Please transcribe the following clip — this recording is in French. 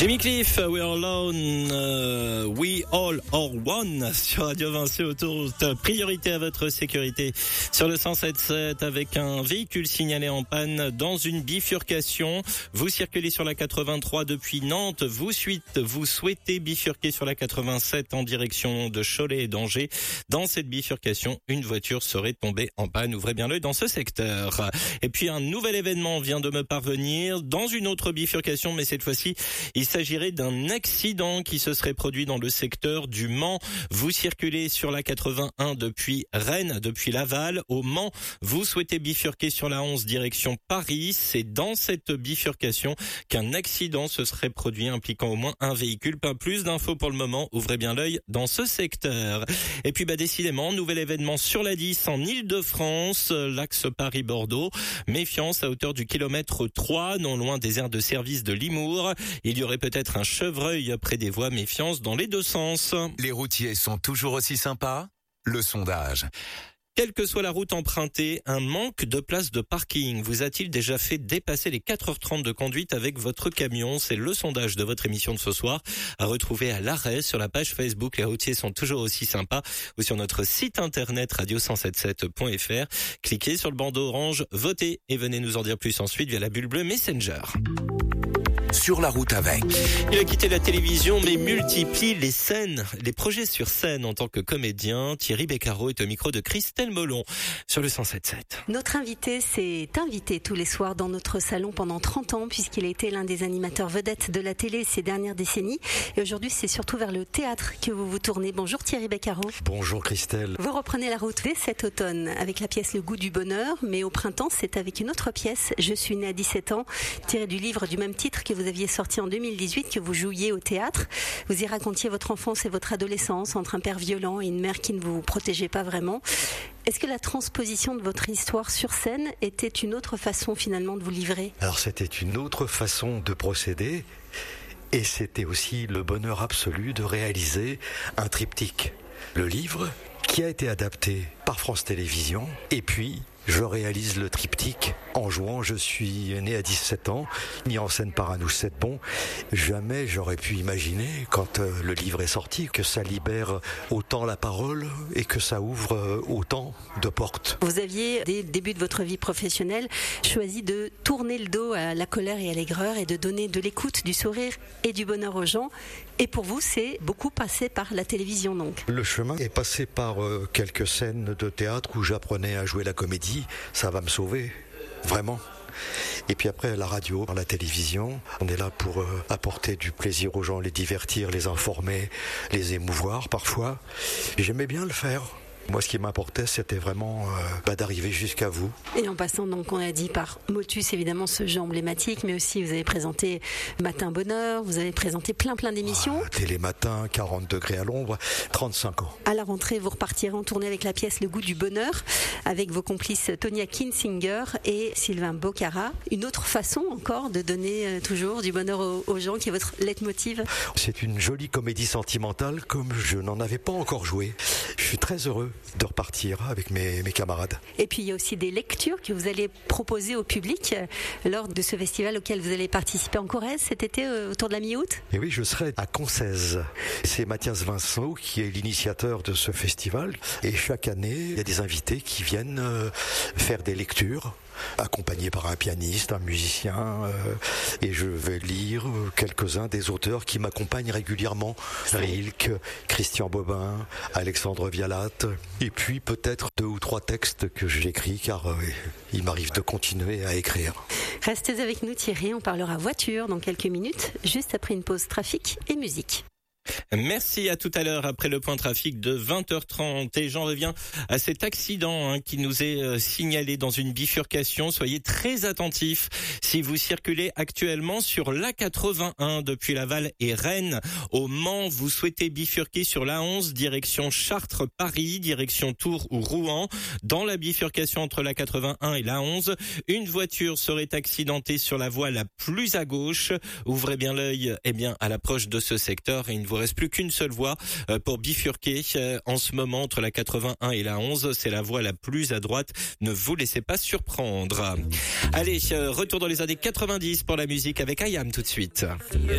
Jimmy Cliff, We Are Alone, We All Are One sur Radio Vinci Autoroute. Priorité à votre sécurité sur le 107.7 avec un véhicule signalé en panne dans une bifurcation. Vous circulez sur la 83 depuis Nantes. Vous souhaitez bifurquer sur la 87 en direction de Cholet et d'Angers. Dans cette bifurcation, une voiture serait tombée en panne. Ouvrez bien l'œil dans ce secteur. Et puis un nouvel événement vient de me parvenir dans une autre bifurcation, mais cette fois-ci, il s'agirait d'un accident qui se serait produit dans le secteur du Mans. Vous circulez sur la 81 depuis Rennes, depuis Laval. Au Mans, vous souhaitez bifurquer sur la 11 direction Paris. C'est dans cette bifurcation qu'un accident se serait produit impliquant au moins un véhicule. Pas plus d'infos pour le moment. Ouvrez bien l'œil dans ce secteur. Et puis décidément, nouvel événement sur la 10 en Île-de-France, l'axe Paris-Bordeaux. Méfiance à hauteur du kilomètre 3, non loin des aires de service de Limours. Il y aurait peut-être un chevreuil près des voies, méfiance dans les deux sens. Les routiers sont toujours aussi sympas ? Le sondage. Quelle que soit la route empruntée, un manque de places de parking vous a-t-il déjà fait dépasser les 4h30 de conduite avec votre camion ? C'est le sondage de votre émission de ce soir, à retrouver à l'arrêt sur la page Facebook. Les routiers sont toujours aussi sympas, ou sur notre site internet radio177.fr. Cliquez sur le bandeau orange, votez et venez nous en dire plus ensuite via la bulle bleue Messenger. Sur la route avec. Il a quitté la télévision mais multiplie les scènes, les projets sur scène en tant que comédien. Thierry Beccaro est au micro de Christelle Molon sur le 107.7. Notre invité s'est invité tous les soirs dans notre salon pendant 30 ans puisqu'il a été l'un des animateurs vedettes de la télé ces dernières décennies. Et aujourd'hui, c'est surtout vers le théâtre que vous vous tournez. Bonjour Thierry Beccaro. Bonjour Christelle. Vous reprenez la route dès cet automne avec la pièce Le goût du bonheur, mais au printemps, c'est avec une autre pièce, Je suis né à 17 ans, tirée du livre du même titre que vous aviez sorti en 2018, que vous jouiez au théâtre. Vous y racontiez votre enfance et votre adolescence entre un père violent et une mère qui ne vous protégeait pas vraiment. Est-ce que la transposition de votre histoire sur scène était une autre façon finalement de vous livrer ? Alors c'était une autre façon de procéder et c'était aussi le bonheur absolu de réaliser un triptyque. Le livre qui a été adapté par France Télévisions et puis je réalise le triptyque en jouant Je suis né à 17 ans, mis en scène par Anoush Setbon. Jamais j'aurais pu imaginer, quand le livre est sorti, que ça libère autant la parole et que ça ouvre autant de portes. Vous aviez, dès le début de votre vie professionnelle, choisi de tourner le dos à la colère et à l'aigreur et de donner de l'écoute, du sourire et du bonheur aux gens. Et pour vous, c'est beaucoup passé par la télévision donc. Le chemin est passé par quelques scènes de théâtre où j'apprenais à jouer la comédie. Ça va me sauver, vraiment. Et puis après, la radio, la télévision, on est là pour apporter du plaisir aux gens, les divertir, les informer, les émouvoir parfois. J'aimais bien le faire. Moi, ce qui m'importait, c'était vraiment d'arriver jusqu'à vous. Et en passant, donc, on a dit par Motus, évidemment, ce jeu emblématique, mais aussi vous avez présenté Matin Bonheur, vous avez présenté plein d'émissions. Télématin, 40 degrés à l'ombre, 35 ans. À la rentrée, vous repartirez en tournée avec la pièce Le goût du bonheur, avec vos complices Tonia Kinsinger et Sylvain Bocara. Une autre façon encore de donner toujours du bonheur aux gens, qui est votre leitmotiv. C'est une jolie comédie sentimentale comme je n'en avais pas encore joué. Je suis très heureux de repartir avec mes camarades. Et puis il y a aussi des lectures que vous allez proposer au public lors de ce festival auquel vous allez participer en Corrèze cet été autour de la mi-août. Et oui, je serai à Concèze. C'est Mathias Vincent qui est l'initiateur de ce festival et chaque année il y a des invités qui viennent faire des lectures accompagné par un pianiste, un musicien, et je vais lire quelques-uns des auteurs qui m'accompagnent régulièrement. Rilke, Christian Bobin, Alexandre Vialat, et puis peut-être 2 ou 3 textes que j'écris, car il m'arrive de continuer à écrire. Restez avec nous Thierry, on parlera voiture dans quelques minutes, juste après une pause trafic et musique. Merci, à tout à l'heure après le point trafic de 20h30 et j'en reviens à cet accident qui nous est signalé dans une bifurcation. Soyez très attentifs si vous circulez actuellement sur l'A81 depuis Laval et Rennes. Au Mans, vous souhaitez bifurquer sur l'A11 direction Chartres-Paris, direction Tours ou Rouen. Dans la bifurcation entre l'A81 et l'A11, une voiture serait accidentée sur la voie la plus à gauche. Ouvrez bien l'œil à l'approche de ce secteur et il ne vous reste plus qu'une seule voie pour bifurquer en ce moment entre la 81 et la 11. C'est la voie la plus à droite. Ne vous laissez pas surprendre. Allez, retour dans les années 90 pour la musique avec IAM tout de suite.